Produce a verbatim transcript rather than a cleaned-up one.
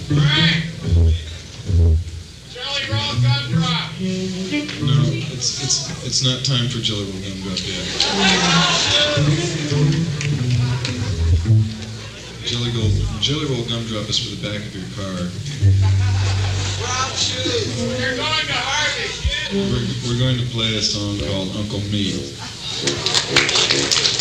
Frank! Jelly roll gumdrop! No, it's it's it's not time for Jelly Roll Gumdrop yet. Jelly Roll Jelly Roll Gumdrop is for the back of your car. Brown shoes! You're going to Harvey, kid! We're, we're going to play a song called Uncle Meat.